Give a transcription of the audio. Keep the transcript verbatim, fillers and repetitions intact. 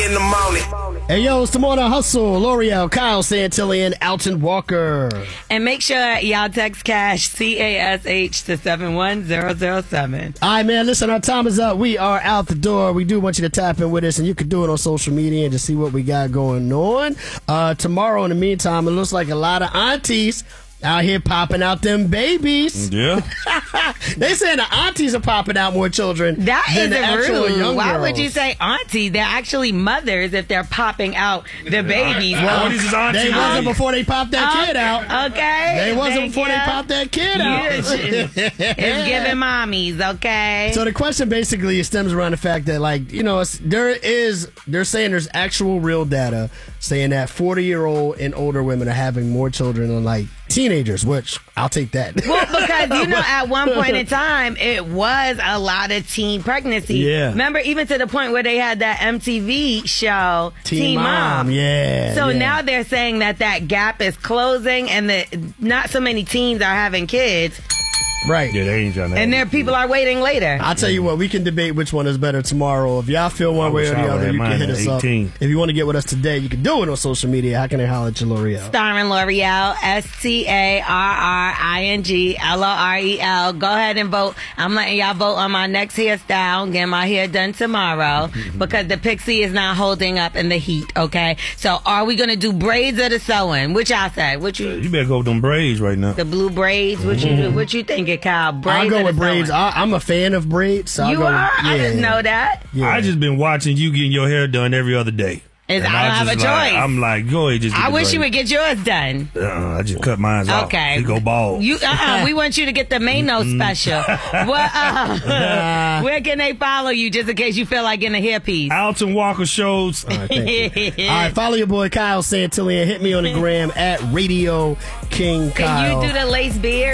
in the morning. Hey, yo, it's the Morning Hustle. L'Oreal, Kyle Santillan, Alton Walker. And make sure y'all text cash, C A S H, to seven one zero zero seven. All right, man, listen, our time is up. We are out the door. We do want you to tap in with us, and you can do it on social media and just see what we got going on. Uh, tomorrow, in the meantime, it looks like a lot of aunties out here popping out them babies. Yeah. They saying the aunties are popping out more children That than the actual isn't young rude. Why girls. would you say auntie? They're actually mothers if they're popping out the babies. Well, these is aunties. They wasn't before they popped that Oh, kid out. Okay. They wasn't Thank before they you. popped that kid You- out. It's giving mommies, okay? So the question basically stems around the fact that, like, you know, it's, there is, they're saying there's actual real data saying that forty-year-old and older women are having more children than, like, teenagers, which I'll take that. Well, because, you know, at one point in time, it was a lot of teen pregnancy. Yeah. Remember, even to the point where they had that M T V show, Teen, Teen, Mom. Yeah. So yeah. now they're saying that that gap is closing and that not so many teens are having kids. Right. Yeah, they ain't trying to. And there people are waiting later. I'll tell you what, we can debate which one is better tomorrow. If y'all feel one I way wish or I the would other, have you can mine hit at us up. eighteen. If you want to get with us today, you can do it on social media. How can they holler at you, L'Oreal? Starring L'Oreal, S T A R R I N G L O R E L. Go ahead and vote. I'm letting y'all vote on my next hairstyle. Get my hair done tomorrow because the pixie is not holding up in the heat, okay? So are we going to do braids or the sewing? Which y'all say? What you, You better go with them braids right now. the blue braids? What you do? What you thinking, Kyle? Braids I'll or go the with braids. sewing? I, I'm a fan of braids. So I'll You go are? with, I yeah. didn't know that. Yeah. I just been watching you getting your hair done every other day. Is- And I don't have just a like- choice. I'm like, go ahead, just get I the wish you would braids. get yours done. Uh, I just cut mine off. Okay. It go bald. You, uh-uh, we want you to get the Mano special. What, uh, where can they follow you just in case you feel like getting a hairpiece? Alton Walker shows. All right, thank you. All right, follow your boy Kyle Santillan. Hit me on the gram at Radio King Kyle. Can you do the lace beard?